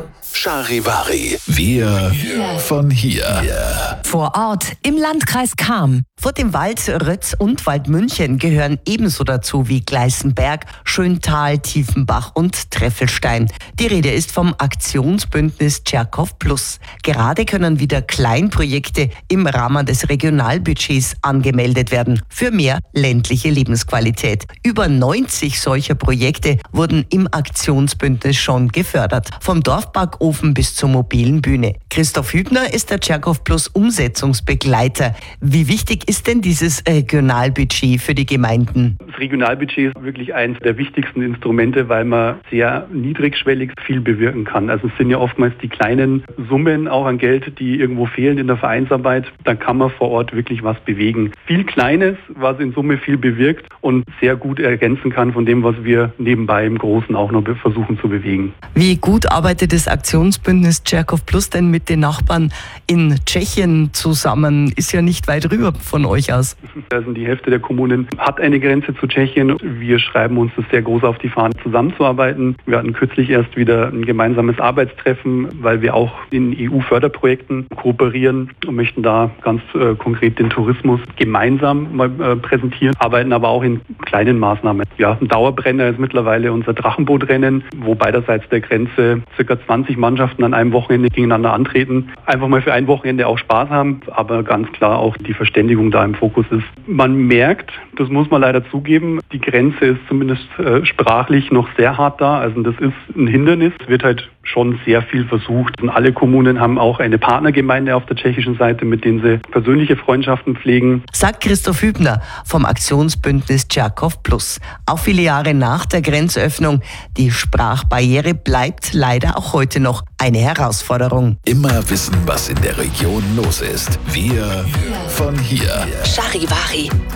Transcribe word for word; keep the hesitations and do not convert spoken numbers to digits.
Charivari. Wir von hier. Vor Ort im Landkreis Cham. Vor dem Wald Rötz und Waldmünchen gehören ebenso dazu wie Gleißenberg, Schöntal, Tiefenbach und Treffelstein. Die Rede ist vom Aktionsbündnis Tscherkow Plus. Gerade können wieder Kleinprojekte im Rahmen des Regionalbudgets angemeldet werden für mehr ländliche Lebensqualität. Über neunzig solcher Projekte wurden im Aktionsbündnis schon gefördert. Vom Dorfbackofen bis zur mobilen Bühne. Christoph Hübner ist der Tscherkow Plus Umsetzungsbegleiter. Wie wichtig ist denn dieses Regionalbudget für die Gemeinden? Das Regionalbudget ist wirklich eines der wichtigsten Instrumente, weil man sehr niedrigschwellig viel bewirken kann. Also es sind ja oftmals die kleinen Summen auch an Geld, die irgendwo fehlen in der Vereinsarbeit. Da kann man vor Ort wirklich was bewegen. Viel Kleines, was in Summe viel bewirkt und sehr gut ergänzen kann von dem, was wir nebenbei im Großen auch noch versuchen zu bewegen. Wie gut arbeitet das Aktionsbündnis Tscherkow Plus denn mit den Nachbarn in Tschechien zusammen? Ist ja nicht weit rüber von euch aus. Also die Hälfte der Kommunen hat eine Grenze zu Tschechien. Wir schreiben uns das sehr groß auf die Fahne, zusammenzuarbeiten. Wir hatten kürzlich erst wieder ein gemeinsames Arbeitstreffen, weil wir auch in E U-Förderprojekten kooperieren und möchten da ganz äh, konkret den Tourismus gemeinsam mal äh, präsentieren, arbeiten aber auch in kleinen Maßnahmen. Ja, ein Dauerbrenner ist mittlerweile unser Drachenbootrennen, wo beiderseits der Grenze ca. zwanzig Mannschaften an einem Wochenende gegeneinander antreten. Einfach mal für ein Wochenende auch Spaß haben, aber ganz klar auch die Verständigung da im Fokus ist. Man merkt, das muss man leider zugeben, die Grenze ist zumindest äh, sprachlich noch sehr hart da. Also das ist ein Hindernis. Es wird halt schon sehr viel versucht. Und alle Kommunen haben auch eine Partnergemeinde auf der tschechischen Seite, mit denen sie persönliche Freundschaften pflegen. Sagt Christoph Hübner vom Aktionsbündnis Tscherkow Plus. Auch viele Jahre nach der Grenzöffnung, die Sprachbarriere bleibt leider auch heute noch eine Herausforderung. Immer wissen, was in der Region los ist. Wir von hier. Charivari.